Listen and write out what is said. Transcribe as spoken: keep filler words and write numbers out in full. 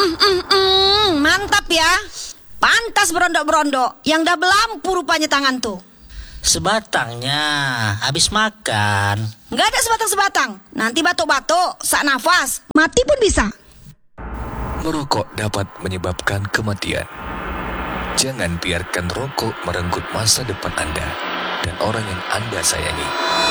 Mm, mm, mm, mantap ya. Pantas berondok-berondok. Yang dah belampu rupanya tangan tuh. Sebatangnya, habis makan. Nggak ada sebatang-sebatang. Nanti batuk-batuk, sak nafas, mati pun bisa. Merokok dapat menyebabkan kematian. Jangan biarkan rokok merenggut masa depan Anda dan orang yang Anda sayangi.